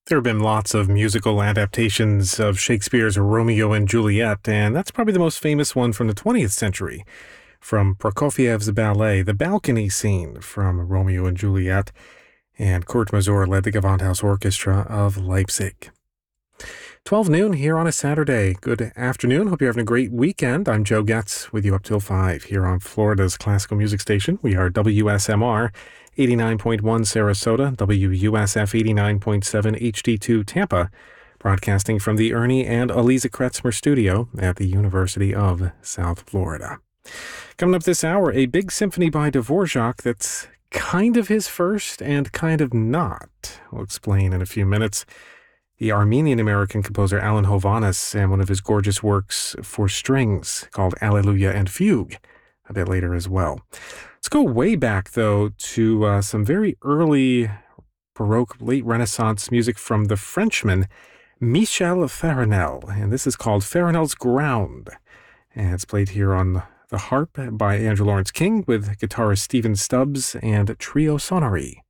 There have been lots of musical adaptations of Shakespeare's Romeo and Juliet, and that's probably the most famous one from the 20th century. From Prokofiev's ballet, The Balcony Scene from Romeo and Juliet, and Kurt Masur led the Gewandhaus Orchestra of Leipzig. 12 noon here on a Saturday. Good afternoon. Hope you're having a great weekend. I'm Joe Getz with you up till 5 here on Florida's classical music station. We are WSMR 89.1 Sarasota, WUSF 89.7 HD2 Tampa, broadcasting from the Ernie and Eliza Kretzmer studio at the University of South Florida. Coming up this hour, a big symphony by Dvorak that's kind of his first and kind of not. We'll explain in a few minutes. The Armenian-American composer Alan Hovhaness and one of his gorgeous works for strings called Alleluia and Fugue a bit later as well. Let's go way back, though, to some very early Baroque, late Renaissance music from the Frenchman Michel Farinel, and this is called Farinel's Ground. And it's played here on the harp by Andrew Lawrence King with guitarist Stephen Stubbs and Trio Sonore.